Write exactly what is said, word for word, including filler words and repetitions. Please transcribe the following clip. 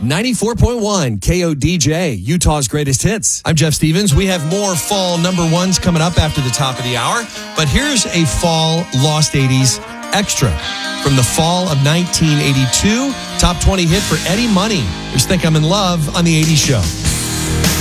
ninety-four point one K O D J, Utah's greatest hits. I'm Jeff Stevens. We have more fall number ones coming up after the top of the hour. But here's a fall Lost eighties extra from the fall of nineteen eighty-two. Top twenty hit for Eddie Money. There's Think I'm in Love on the eighties Show.